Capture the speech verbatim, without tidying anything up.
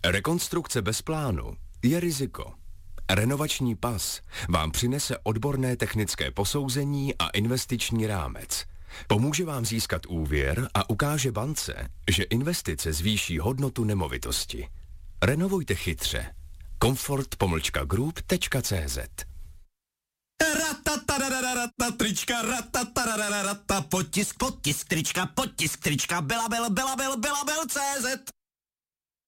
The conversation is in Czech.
Rekonstrukce bez plánu je riziko. Renovační pas vám přinese odborné technické posouzení a investiční rámec. Pomůže vám získat úvěr a ukáže bance, že investice zvýší hodnotu nemovitosti. Renovujte chytře. Comfort pomlčka group tečka cé zet. Ratatarararata, trička, ratatarararata, potisk, potisk, trička, potisk, trička, Bela Bel, Bela Bel, Bela Bel, cé zet.